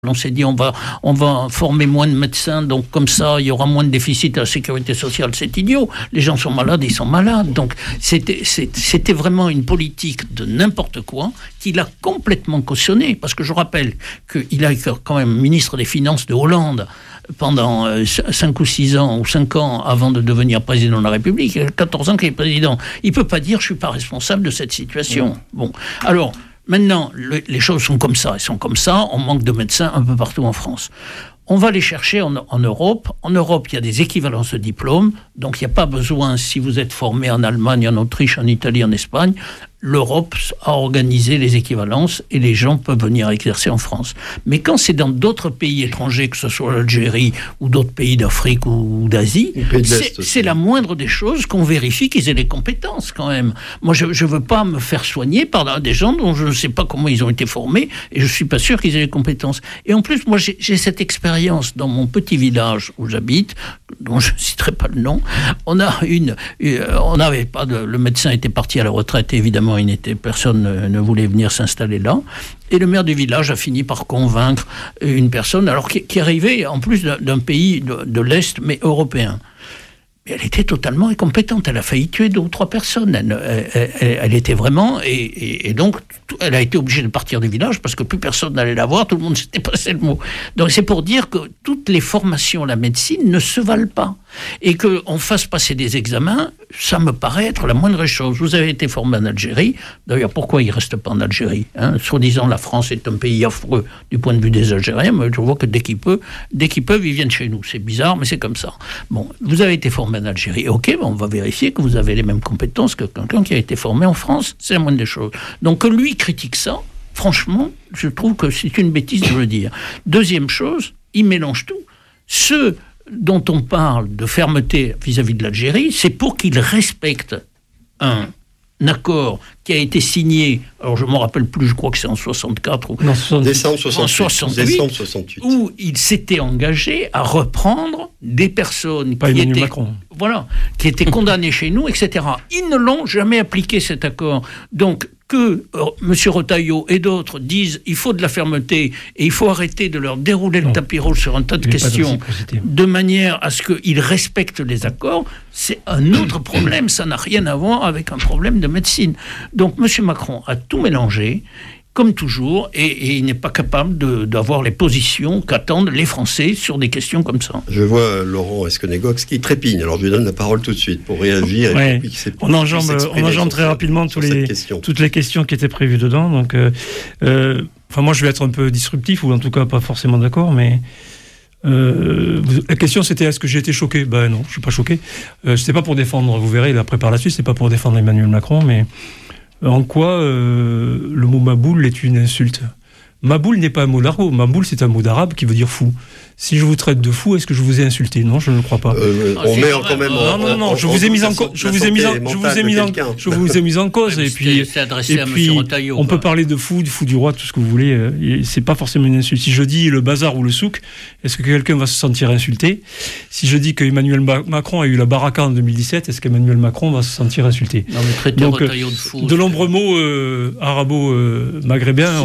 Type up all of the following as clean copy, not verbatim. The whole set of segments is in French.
On s'est dit on va former moins de médecins, donc comme ça il y aura moins de déficit à la sécurité sociale. C'est idiot. Les gens sont malades, ils sont malades. Donc c'était vraiment une politique de n'importe quoi qu'il a complètement cautionné. Parce que je rappelle qu'il a été quand même ministre des Finances de Hollande pendant 5 ou 6 ans ou 5 ans avant de devenir président de la République. Il y a 14 ans qu'il est président. Il ne peut pas dire je ne suis pas responsable de cette situation. Bon, alors... Maintenant, les choses sont comme ça. Elles sont comme ça. On manque de médecins un peu partout en France. On va les chercher en Europe. En Europe, il y a des équivalences de diplômes. Donc, il n'y a pas besoin, si vous êtes formé en Allemagne, en Autriche, en Italie, en Espagne, l'Europe a organisé les équivalences et les gens peuvent venir exercer en France. Mais quand c'est dans d'autres pays étrangers, que ce soit l'Algérie ou d'autres pays d'Afrique ou d'Asie, c'est la moindre des choses qu'on vérifie qu'ils aient les compétences quand même. Moi, je ne veux pas me faire soigner par des gens dont je ne sais pas comment ils ont été formés et je ne suis pas sûr qu'ils aient les compétences. Et en plus, moi, j'ai cette expérience dans mon petit village où j'habite, dont je ne citerai pas le nom. On n'avait pas le médecin était parti à la retraite, évidemment. Personne ne voulait venir s'installer là. Et le maire du village a fini par convaincre une personne, alors qui arrivait en plus d'un pays de l'Est, mais européen. Mais elle était totalement incompétente. Elle a failli tuer 2 ou 3 personnes. Elle était vraiment... Et donc, elle a été obligée de partir du village parce que plus personne n'allait la voir. Tout le monde s'était passé le mot. Donc, c'est pour dire que toutes les formations à la médecine ne se valent pas. Et qu'on fasse passer des examens, ça me paraît être la moindre chose. Vous avez été formé en Algérie. D'ailleurs, pourquoi il ne reste pas en Algérie, soi-disant, la France est un pays affreux du point de vue des Algériens, mais je vois que dès qu'ils peuvent, ils viennent chez nous. C'est bizarre, mais c'est comme ça. Bon, vous avez été formé en Algérie. Ok, on va vérifier que vous avez les mêmes compétences que quelqu'un qui a été formé en France. C'est la moindre des choses. Donc, que lui critique ça, franchement, je trouve que c'est une bêtise de le dire. Deuxième chose, il mélange tout. Ceux dont on parle de fermeté vis-à-vis de l'Algérie, c'est pour qu'ils respectent un accord qui a été signé, alors je ne me rappelle plus, je crois que c'est en 64 ou décembre 68, où il s'était engagé à reprendre des personnes qui étaient condamnées chez nous, etc. Ils ne l'ont jamais appliqué, cet accord. Donc, que M. Retailleau et d'autres disent il faut de la fermeté et il faut arrêter de leur dérouler le tapis rouge sur un tas de questions de manière à ce qu'ils respectent les accords, c'est un autre problème. Ça n'a rien à voir avec un problème de médecine. Donc M. Macron a tout mélangé, comme toujours, et il n'est pas capable d'avoir les positions qu'attendent les Français sur des questions comme ça. Je vois Laurent Esquenégox qui trépigne, alors je lui donne la parole tout de suite pour réagir. Ouais. On enjambe très rapidement toutes les questions qui étaient prévues dedans. Donc, moi je vais être un peu disruptif, ou en tout cas pas forcément d'accord, mais la question c'était est-ce que j'ai été choqué ? Ben non, je suis pas choqué. C'était pas pour défendre, vous verrez après par la suite, c'est pas pour défendre Emmanuel Macron, mais en quoi le mot Maboule est une insulte ? Maboule n'est pas un mot d'argot. Maboule, c'est un mot d'arabe qui veut dire fou. Si je vous traite de fou, est-ce que je vous ai insulté ? Non, je ne le crois pas. On met quand même. Non. Je vous ai mis en cause. Je vous ai mis en cause. Et puis, c'est adressé à M. Retailleau. On peut parler de fou du roi, tout ce que vous voulez. C'est pas forcément une insulte. Si je dis le bazar ou le souk, est-ce que quelqu'un va se sentir insulté ? Si je dis qu'Emmanuel Macron a eu la baraka en 2017, est-ce qu'Emmanuel Macron va se sentir insulté ? Non, mais traiter Retailleau de fou. De nombreux mots arabo-maghrébins.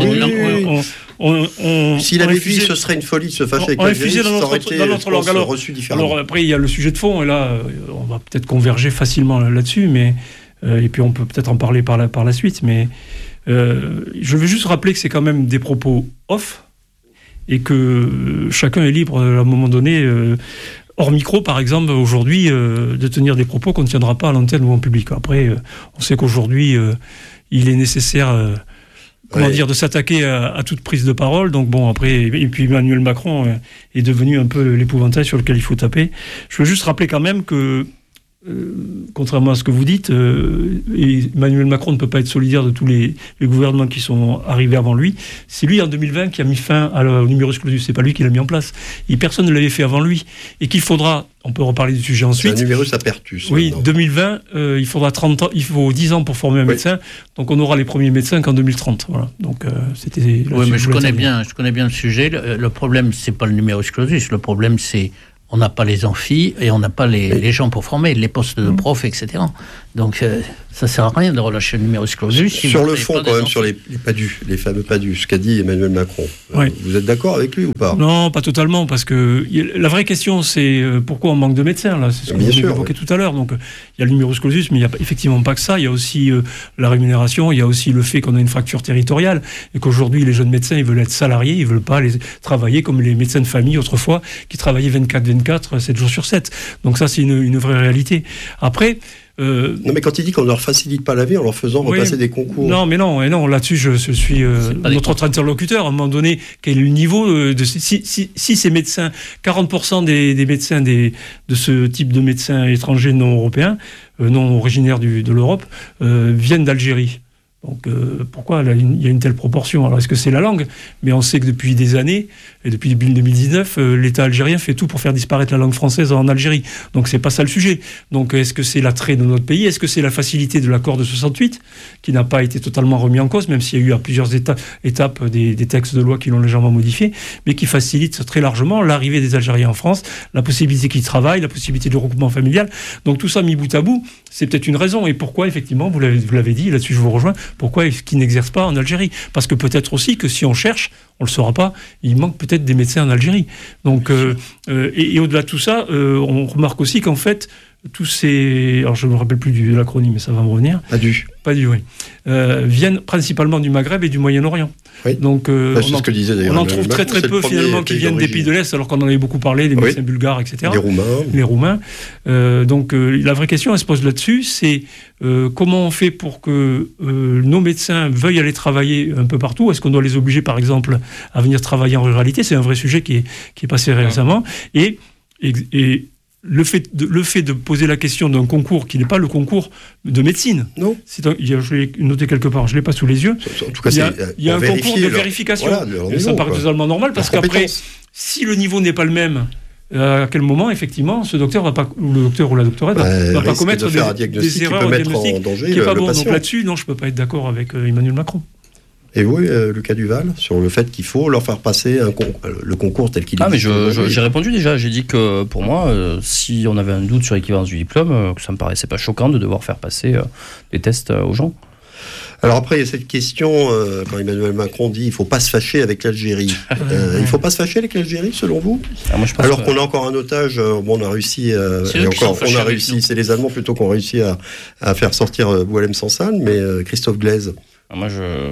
S'il avait dit ce serait une folie de se fâcher avec l'Algérie, ça aurait été reçu différemment. Alors après, il y a le sujet de fond, et là, on va peut-être converger facilement là-dessus, mais et puis on peut peut-être en parler par la suite, mais je veux juste rappeler que c'est quand même des propos off, et que chacun est libre à un moment donné, hors micro par exemple, aujourd'hui, de tenir des propos qu'on ne tiendra pas à l'antenne ou en public. Après, on sait qu'aujourd'hui, il est nécessaire... de s'attaquer à toute prise de parole. Donc bon, après, et puis Emmanuel Macron est devenu un peu l'épouvantail sur lequel il faut taper. Je veux juste rappeler quand même que, contrairement à ce que vous dites, Emmanuel Macron ne peut pas être solidaire de tous les gouvernements qui sont arrivés avant lui. C'est lui, en 2020, qui a mis fin au numerus clausus. C'est pas lui qui l'a mis en place. Et personne ne l'avait fait avant lui. Et qu'il faudra... On peut reparler du sujet ensuite. C'est un numerus apertus. Oui, 2020, il faudra 30 ans, il faut 10 ans pour former un médecin. Donc on aura les premiers médecins qu'en 2030. Voilà. Donc c'était. Oui, mais je connais bien le sujet. Le problème, c'est pas le numerus clausus. Le problème, c'est on n'a pas les amphis et on n'a pas les gens pour former, les postes de profs, etc. Donc, ça sert à rien de relâcher le numerus clausus. Sur le fond, quand même, sur les PADU, les fameux PADU, ce qu'a dit Emmanuel Macron. Oui. Vous êtes d'accord avec lui ou pas ? Non, pas totalement, parce que la vraie question, c'est pourquoi on manque de médecins, là. C'est ce que vous évoquez tout à l'heure. Donc, il y a le numerus clausus, mais il n'y a effectivement pas que ça. Il y a aussi la rémunération, il y a aussi le fait qu'on a une fracture territoriale, et qu'aujourd'hui, les jeunes médecins, ils veulent être salariés, ils ne veulent pas travailler comme les médecins de famille autrefois, qui travaillaient 24/24, 7 jours sur 7. Donc ça, c'est une vraie réalité. Après... Non, mais quand il dit qu'on ne leur facilite pas la vie en leur faisant repasser des concours. Non, mais non, là-dessus, je suis notre autre interlocuteur. À un moment donné, quel est le niveau de si ces médecins, 40% des médecins de ce type de médecins étrangers non européens, non originaires de l'Europe, viennent d'Algérie. Donc pourquoi il y a une telle proportion ? Alors est-ce que c'est la langue ? Mais on sait que depuis des années, et depuis 2019, l'État algérien fait tout pour faire disparaître la langue française en Algérie. Donc c'est pas ça le sujet. Donc est-ce que c'est l'attrait de notre pays ? Est-ce que c'est la facilité de l'accord de 68, qui n'a pas été totalement remis en cause, même s'il y a eu à plusieurs étapes des textes de loi qui l'ont légèrement modifié, mais qui facilite très largement l'arrivée des Algériens en France, la possibilité qu'ils travaillent, la possibilité de regroupement familial. Donc tout ça mis bout à bout, c'est peut-être une raison. Et pourquoi, effectivement, vous l'avez dit, là-dessus je vous rejoins, pourquoi est-ce qu'ils n'exercent pas en Algérie ? Parce que peut-être aussi que si on cherche, on ne le saura pas, il manque peut-être des médecins en Algérie. Donc, et au-delà de tout ça, on remarque aussi qu'en fait, tous ces... Alors je ne me rappelle plus de l'acronyme, mais ça va me revenir. PADU, oui. Viennent principalement du Maghreb et du Moyen-Orient. Oui. Donc, on en trouve très peu finalement qui viennent des pays de l'Est, alors qu'on en avait beaucoup parlé, les médecins bulgares, etc. Les Roumains. Donc la vraie question, elle se pose là-dessus, c'est comment on fait pour que nos médecins veuillent aller travailler un peu partout ? Est-ce qu'on doit les obliger, par exemple, à venir travailler en ruralité ? C'est un vrai sujet qui est passé récemment. Et le fait de poser la question d'un concours qui n'est pas le concours de médecine. Non. Je l'ai noté quelque part, je ne l'ai pas sous les yeux. En tout cas, il y a un concours de vérification. Voilà, ça paraît totalement normal, parce qu'après, si le niveau n'est pas le même, à quel moment, effectivement, ce docteur va pas, ou le docteur ou la doctorate va pas commettre des erreurs au diagnostic qui n'est pas bon. Donc là-dessus, non, je ne peux pas être d'accord avec Emmanuel Macron. Et vous, Lucas Duval, sur le fait qu'il faut leur faire passer le concours tel qu'il est. Mais j'ai répondu déjà. J'ai dit que pour moi, si on avait un doute sur l'équivalence du diplôme, que ça me paraissait pas choquant de devoir faire passer des tests aux gens. Alors après, il y a cette question, quand Emmanuel Macron dit il ne faut pas se fâcher avec l'Algérie. Il ne faut pas se fâcher avec l'Algérie, selon vous ? Alors qu'on a encore un otage, on a réussi, c'est les Allemands plutôt qui ont réussi à faire sortir Boualem Sansal, mais Christophe Glaise. Moi,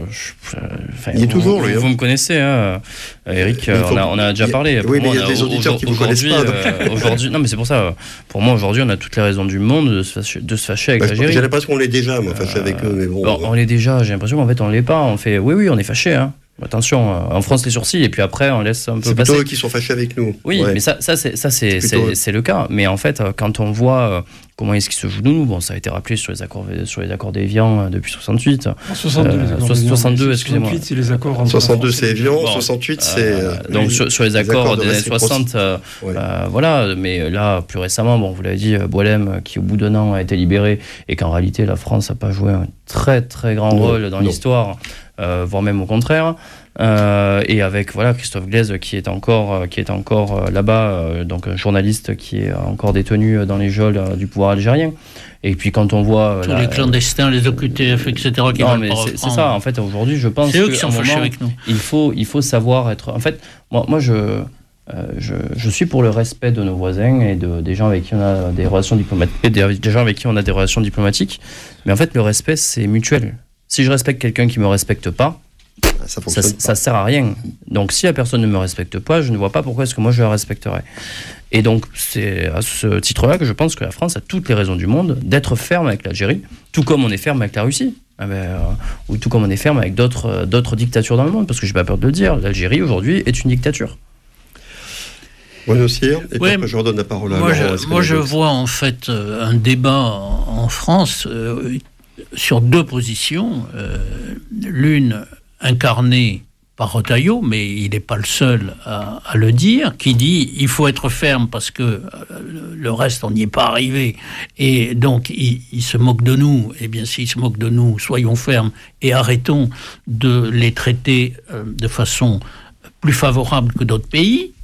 il est toujours, lui. Vous me connaissez, hein, Eric, on a déjà parlé. Oui, mais il y a des auditeurs qui ne vous connaissent pas. Aujourd'hui, non, mais c'est pour ça. Pour moi, aujourd'hui, on a toutes les raisons du monde de se fâcher avec l'Algérie. J'ai l'impression qu'on l'est déjà, fâché avec eux. Mais bon, on l'est déjà, j'ai l'impression qu'en fait, on ne l'est pas. On fait, oui, on est fâché, hein. Attention, on fronce les sourcils et puis après on laisse un peu passer. C'est plutôt eux qui sont fâchés avec nous. Oui, mais ça c'est le cas. Mais en fait, quand on voit comment est-ce qu'ils se jouent de nous, bon, ça a été rappelé sur les accords d'Évian depuis 68. 62, excusez-moi. 68, c'est les accords. 62, c'est Évian. 68, c'est. Donc sur les accords des années 60, voilà. Mais là, plus récemment, bon, vous l'avez dit, Boualem, qui au bout d'un an a été libéré et qu'en réalité la France n'a pas joué un très très grand rôle dans l'histoire. Voire même au contraire, et avec Christophe Glaise qui est encore là-bas, donc un journaliste qui est encore détenu dans les geôles du pouvoir algérien. Et puis quand on voit tous les clandestins, les OQTF, etc. qui non, mais c'est ça. En fait, aujourd'hui, je pense c'est eux qui sont fâchés avec nous. Il faut savoir être. En fait, moi je suis pour le respect de nos voisins et des gens avec qui on a des relations diplomatiques, mais en fait, le respect c'est mutuel. Si je respecte quelqu'un qui ne me respecte pas, ça sert à rien. Donc si la personne ne me respecte pas, je ne vois pas pourquoi est-ce que moi je la respecterais. Et donc c'est à ce titre-là que je pense que la France a toutes les raisons du monde d'être ferme avec l'Algérie, tout comme on est ferme avec la Russie, ou tout comme on est ferme avec d'autres dictatures dans le monde, parce que je n'ai pas peur de le dire, l'Algérie aujourd'hui est une dictature. Moi aussi, et puis après je redonne la parole à Laurent. Moi je vois en fait un débat en France sur deux positions, l'une incarnée par Retailleau, mais il n'est pas le seul à le dire, qui dit il faut être ferme parce que le reste on n'y est pas arrivé, et donc il se moque de nous. Eh bien s'il se moque de nous, soyons fermes et arrêtons de les traiter de façon plus favorable que d'autres pays.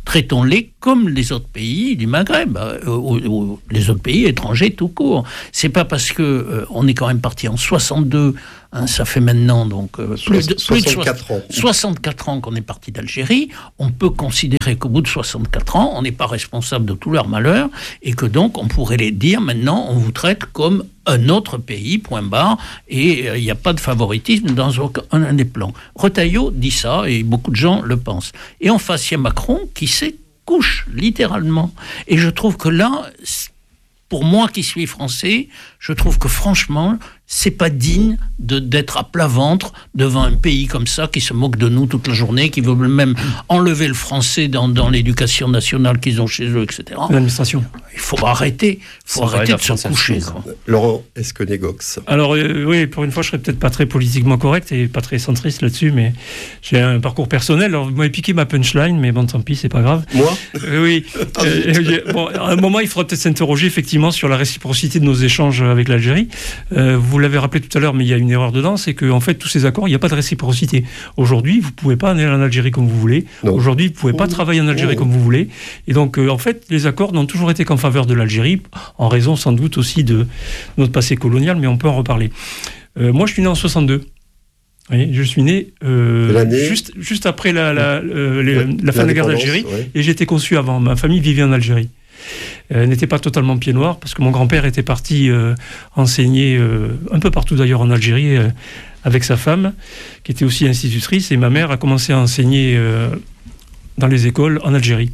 traitons-les comme les autres pays du Maghreb, ou les autres pays étrangers tout court. C'est pas parce que on est quand même parti en 62, ça fait maintenant donc plus de 64 ans qu'on est parti d'Algérie. On peut considérer qu'au bout de 64 ans, on n'est pas responsable de tout leur malheur et que donc on pourrait les dire maintenant, on vous traite comme un autre pays, point barre, et il n'y a pas de favoritisme dans aucun des plans. Retailleau dit ça et beaucoup de gens le pensent. Et en face, il y a Macron qui s'écouche littéralement. Et je trouve que là, pour moi qui suis français, je trouve que franchement, c'est pas digne d'être à plat ventre devant un pays comme ça qui se moque de nous toute la journée, qui veut même enlever le français dans l'éducation nationale qu'ils ont chez eux, etc. L'administration. Il faut arrêter de se coucher. Laurent Esquenet-Gox. Alors oui, pour une fois, je serais peut-être pas très politiquement correct et pas très centriste là-dessus, mais j'ai un parcours personnel. Alors vous m'avez piqué ma punchline, mais bon, tant pis, c'est pas grave. Moi oui. Bon, à un moment, il faudra peut-être s'interroger effectivement sur la réciprocité de nos échanges avec l'Algérie. Vous l'avez rappelé tout à l'heure, mais il y a une erreur dedans, c'est qu'en fait, tous ces accords, il n'y a pas de réciprocité. Aujourd'hui, vous ne pouvez pas aller en Algérie comme vous voulez. Non. Aujourd'hui, vous ne pouvez pas travailler en Algérie comme vous voulez. Et donc, en fait, les accords n'ont toujours été qu'en faveur de l'Algérie, en raison sans doute aussi de notre passé colonial, mais on peut en reparler. Moi, je suis né en 62. Oui, je suis né juste après la fin de la guerre d'Algérie, ouais. Et j'ai été conçu avant. Ma famille vivait en Algérie. N'était pas totalement pied noir, parce que mon grand-père était parti enseigner un peu partout d'ailleurs en Algérie avec sa femme, qui était aussi institutrice, et ma mère a commencé à enseigner dans les écoles en Algérie.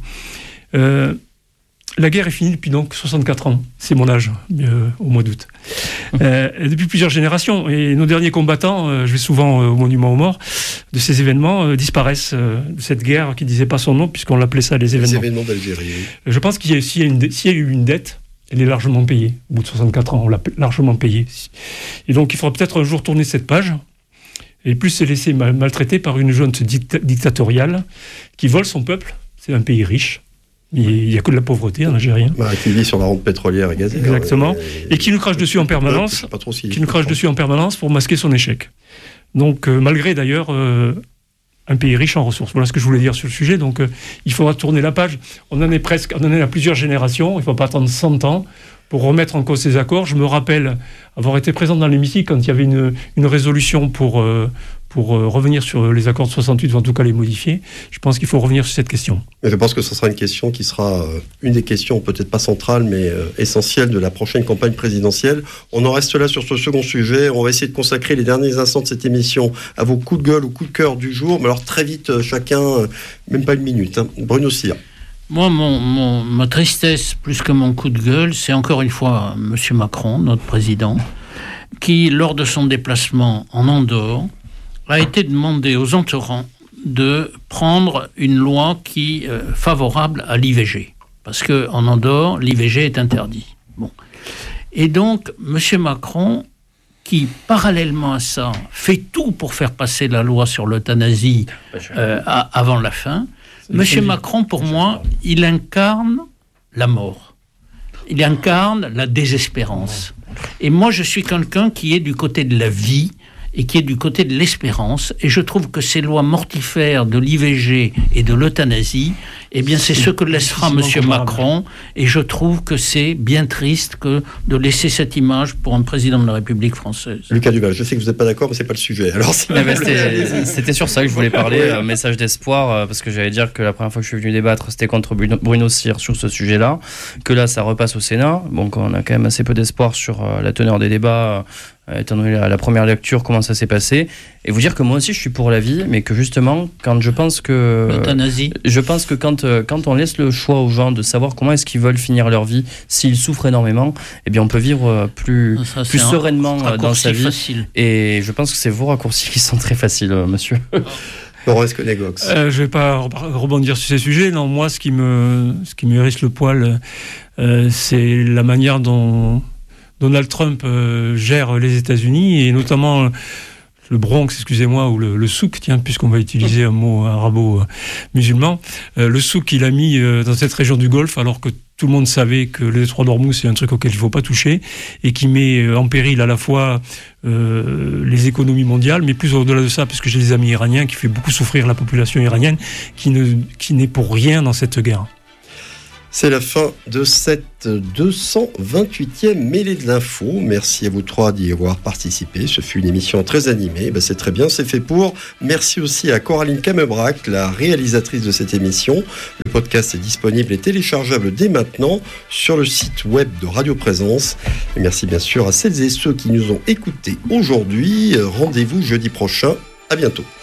La guerre est finie depuis donc 64 ans, c'est mon âge, au mois d'août. Depuis plusieurs générations, et nos derniers combattants, je vais souvent au Monument aux Morts, de ces événements disparaissent de cette guerre qui ne disait pas son nom, puisqu'on l'appelait ça les événements. Les événements d'Algérie. Oui. Je pense qu'il s'il y a eu une dette, elle est largement payée. Au bout de 64 ans, on l'a largement payée. Et donc il faudra peut-être un jour tourner cette page, et plus se laisser maltraiter par une junte dictatoriale qui vole son peuple. C'est un pays riche. Il n'y a que de la pauvreté en Algérien. Qui vit sur la rente pétrolière et gazière. Exactement. Et qui nous crache dessus en permanence. Qui nous crache dessus en permanence pour masquer son échec. Donc, malgré d'ailleurs un pays riche en ressources. Voilà ce que je voulais dire sur le sujet. Donc, il faudra tourner la page. On en est à plusieurs générations. Il ne faut pas attendre 100 ans pour remettre en cause ces accords. Je me rappelle avoir été présent dans l'hémicycle quand il y avait une résolution pour revenir sur les accords de 68, ou en tout cas les modifier. Je pense qu'il faut revenir sur cette question. Mais je pense que ce sera une question qui sera une des questions, peut-être pas centrale, mais essentielle de la prochaine campagne présidentielle. On en reste là sur ce second sujet. On va essayer de consacrer les derniers instants de cette émission à vos coups de gueule ou coups de cœur du jour. Mais alors très vite, chacun, même pas une minute. Bruno Cyr. Moi, ma tristesse, plus que mon coup de gueule, c'est encore une fois M. Macron, notre président, qui, lors de son déplacement en Andorre, a été demandé aux entourants de prendre une loi qui favorable à l'IVG. Parce qu'en Andorre, l'IVG est interdit. Bon. Et donc, M. Macron, qui, parallèlement à ça, fait tout pour faire passer la loi sur l'euthanasie avant la fin, M. Macron, pour moi, il incarne la mort. Il incarne la désespérance. Et moi, je suis quelqu'un qui est du côté de la vie et qui est du côté de l'espérance. Et je trouve que ces lois mortifères de l'IVG et de l'euthanasie, eh bien, c'est ce que laissera M. Macron. Et je trouve que c'est bien triste que de laisser cette image pour un président de la République française. Lucas Duval, je sais que vous n'êtes pas d'accord, mais c'est pas le sujet. Alors, c'était sur ça que je voulais parler, un message d'espoir, parce que j'allais dire que la première fois que je suis venu débattre, c'était contre Bruno Cyr sur ce sujet-là, que là, ça repasse au Sénat. Donc, on a quand même assez peu d'espoir sur la teneur des débats, étant donné la première lecture, comment ça s'est passé. Et vous dire que moi aussi, je suis pour la vie, mais que justement, quand je pense que... L'euthanasie. Je pense que quand on laisse le choix aux gens de savoir comment est-ce qu'ils veulent finir leur vie, s'ils souffrent énormément, eh bien on peut vivre plus sereinement dans sa vie. Facile. Et je pense que c'est vos raccourcis qui sont très faciles, monsieur. Laurent Esquenet-Gox. Je ne vais pas rebondir sur ces sujets. Non, moi, ce qui me hérisse le poil, c'est la manière dont Donald Trump gère les États-Unis, et notamment le Bronx, excusez-moi, ou le souk, tiens, puisqu'on va utiliser un mot arabo-musulman, le souk qu'il a mis dans cette région du Golfe, alors que tout le monde savait que le détroit d'Ormuz, c'est un truc auquel il ne faut pas toucher et qui met en péril à la fois les économies mondiales, mais plus au-delà de ça, parce que j'ai des amis iraniens qui fait beaucoup souffrir la population iranienne, qui n'est pour rien dans cette guerre. C'est la fin de cette 228e mêlée de l'info. Merci à vous trois d'y avoir participé. Ce fut une émission très animée. C'est très bien, c'est fait pour. Merci aussi à Coraline Camebrac, la réalisatrice de cette émission. Le podcast est disponible et téléchargeable dès maintenant sur le site web de Radio Présence. Et merci bien sûr à celles et ceux qui nous ont écoutés aujourd'hui. Rendez-vous jeudi prochain. À bientôt.